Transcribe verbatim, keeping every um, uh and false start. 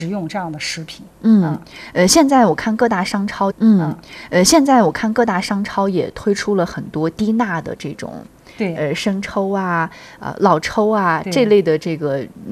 用这样的食品。 嗯， 嗯呃，现在我看各大商超，嗯， 嗯呃，现在我看各大商超也推出了很多低钠的这种， 对呃，生抽啊，呃，老抽啊对这类的这个